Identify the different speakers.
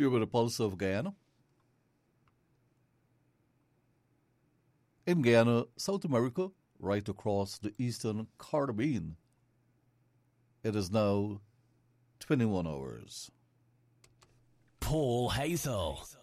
Speaker 1: You're with the Pulse of Guyana. In Guyana, South America, right across the eastern Caribbean, it is now 21 hours.
Speaker 2: Paul Hazel.